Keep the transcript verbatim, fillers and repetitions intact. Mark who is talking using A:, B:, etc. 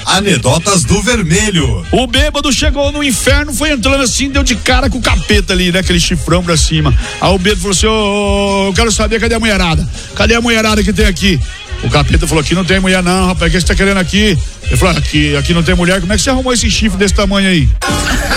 A: Anedotas do Vermelho.
B: O bêbado chegou no inferno, foi entrando assim, deu de cara com o capeta ali, né? Aquele chifrão pra cima. Aí o bêbado falou assim, ô, oh, eu quero saber cadê a mulherada? Cadê a mulherada que tem aqui? O capeta falou, aqui não tem mulher não, rapaz, o que você tá querendo aqui? Ele falou, aqui, aqui não tem mulher, como é que você arrumou esse chifre desse tamanho aí?